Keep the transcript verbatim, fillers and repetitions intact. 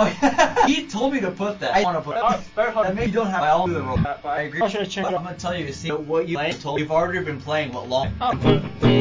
Oh, yeah. He told me to put that. I want to put it. That maybe you don't have. I'll do the role. I agree. I should have checked But it. I'm gonna tell you. See what you told. You've already been playing what long? Oh.